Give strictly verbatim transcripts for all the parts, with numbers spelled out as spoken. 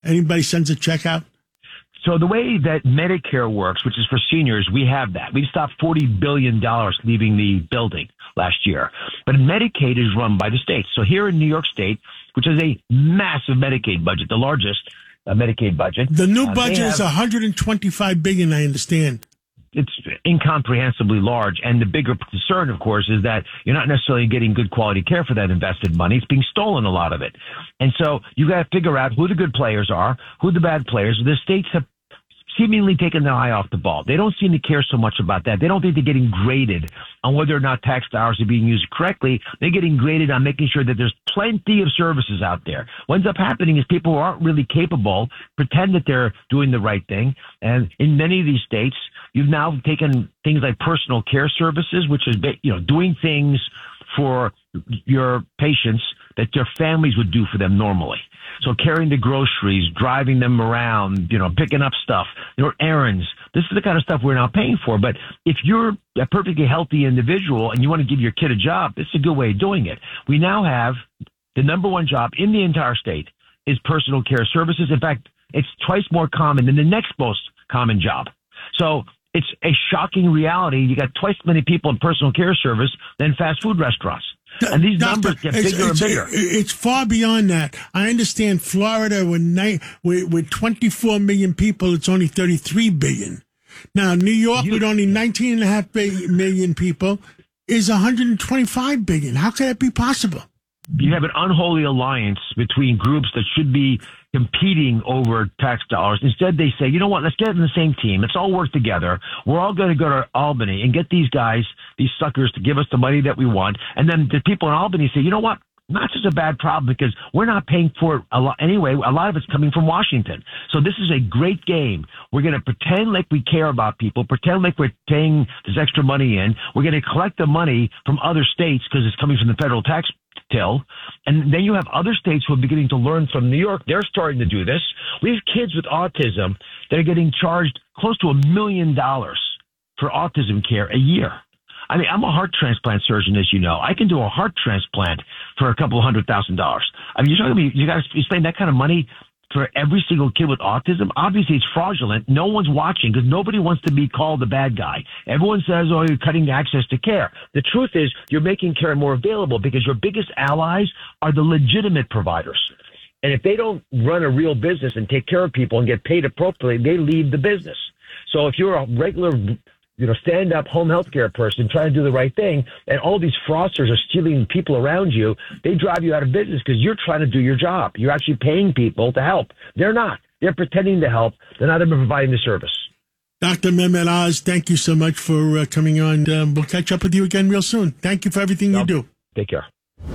anybody sends a check out? So the way that Medicare works, which is for seniors, we have that. We've stopped forty billion dollars leaving the building last year. But Medicaid is run by the states. So here in New York State, which is a massive Medicaid budget, the largest uh, Medicaid budget. The new uh, budget have, is one hundred twenty-five billion dollars, I understand. It's incomprehensibly large. And the bigger concern, of course, is that you're not necessarily getting good quality care for that invested money. It's being stolen, a lot of it. And so you got to figure out who the good players are, who the bad players. The states have seemingly taken their eye off the ball. They don't seem to care so much about that. They don't think they're getting graded on whether or not tax dollars are being used correctly. They're getting graded on making sure that there's plenty of services out there. What ends up happening is people who aren't really capable pretend that they're doing the right thing. And in many of these states, you've now taken things like personal care services, which is, you know, doing things for your patients that their families would do for them normally. So carrying the groceries, driving them around, you know, picking up stuff, you know, errands. This is the kind of stuff we're now paying for. But if you're a perfectly healthy individual and you want to give your kid a job, it's a good way of doing it. We now have the number one job in the entire state is personal care services. In fact, it's twice more common than the next most common job. So it's a shocking reality. You got twice as many people in personal care service than fast food restaurants. And these Doctor, numbers get bigger it's, and bigger. It's far beyond that. I understand Florida, with, ni- with, with twenty-four million people, it's only thirty-three billion. Now, New York, you, with only nineteen point five million people, is one hundred twenty-five billion. How can that be possible? You have an unholy alliance between groups that should be competing over tax dollars. Instead, they say, you know what, let's get in the same team. Let's all work together. We're all going to go to Albany and get these guys, these suckers, to give us the money that we want. And then the people in Albany say, you know what, not such a bad problem because we're not paying for it a lot anyway. A lot of it's coming from Washington. So this is a great game. We're going to pretend like we care about people, pretend like we're paying this extra money in. We're going to collect the money from other states because it's coming from the federal tax till. And then you have other states who are beginning to learn from New York. They're starting to do this. We have kids with autism that are getting charged close to a million dollars for autism care a year. I mean, I'm a heart transplant surgeon, as you know. I can do a heart transplant for a couple of hundred thousand dollars. I mean, you're talking about, you got to spend that kind of money for every single kid with autism. Obviously, it's fraudulent. No one's watching because nobody wants to be called the bad guy. Everyone says, oh, you're cutting access to care. The truth is you're making care more available because your biggest allies are the legitimate providers. And if they don't run a real business and take care of people and get paid appropriately, they leave the business. So if you're a regular, you know, stand-up home health care person trying to do the right thing, and all these fraudsters are stealing people around you, they drive you out of business because you're trying to do your job. You're actually paying people to help. They're not. They're pretending to help. They're not even providing the service. Doctor Mehmet Oz, thank you so much for uh, coming on. Um, we'll catch up with you again real soon. Thank you for everything no, you do. Take care.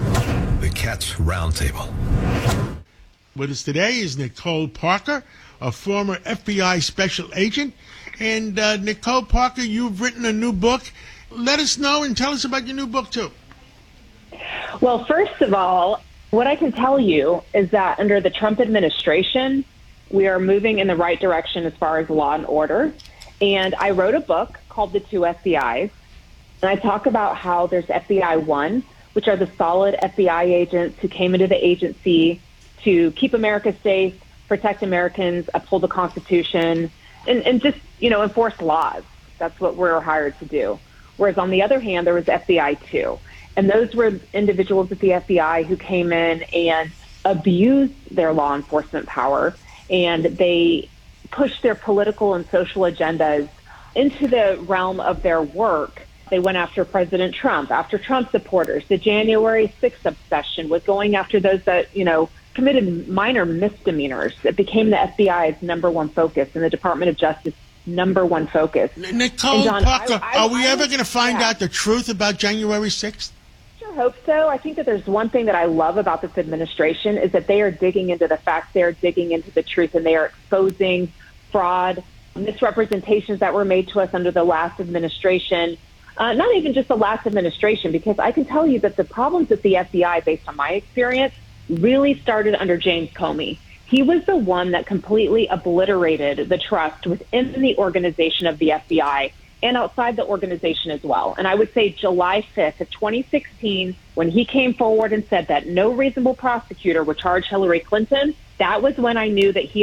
The Cats Roundtable. With us today is Nicole Parker, a former F B I special agent. And uh, Nicole Parker, you've written a new book. Let us know and tell us about your new book, too. Well, first of all, what I can tell you is that under the Trump administration, we are moving in the right direction as far as law and order. And I wrote a book called The Two F B Is. And I talk about how there's F B I one, which are the solid F B I agents who came into the agency to keep America safe, protect Americans, uphold the Constitution, and, and just, you know, enforce laws. That's what we're hired to do. Whereas on the other hand, there was F B I two. And those were individuals at the F B I who came in and abused their law enforcement power, and they pushed their political and social agendas into the realm of their work. They went after President Trump, after Trump supporters. The January sixth obsession was going after those that, you know, committed minor misdemeanors. It became the F B I's number one focus and the Department of Justice number one focus. Nicole John, Parker, I, I, are we I, ever going to find yeah. out the truth about January sixth? I sure hope so. I think that there's one thing that I love about this administration is that they are digging into the facts, they are digging into the truth, and they are exposing fraud, misrepresentations that were made to us under the last administration. Uh, not even just the last administration, because I can tell you that the problems with the F B I, based on my experience, really started under James Comey. He was the one that completely obliterated the trust within the organization of the F B I and outside the organization as well. And I would say July fifth of twenty sixteen, when he came forward and said that no reasonable prosecutor would charge Hillary Clinton, that was when I knew that he